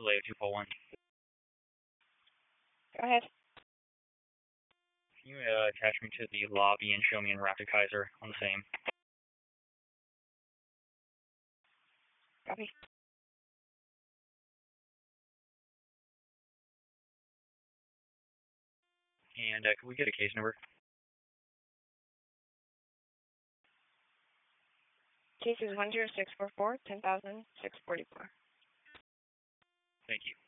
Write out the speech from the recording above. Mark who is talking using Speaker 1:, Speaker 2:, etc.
Speaker 1: Vallejo 241.
Speaker 2: Go ahead.
Speaker 1: Can you attach me to the lobby and show me in Rapid Kaiser on the same?
Speaker 2: Copy.
Speaker 1: And could we get a case number?
Speaker 2: Case is 10644, 10,644.
Speaker 1: Thank you.